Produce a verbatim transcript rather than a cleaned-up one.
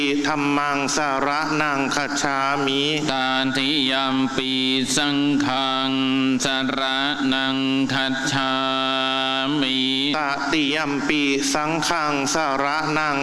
ธัมมังสรณังคัจฉามิตาติยัมปีสังฆังสรณังคัจฉามิตติยัมปีสังฆังสรณัง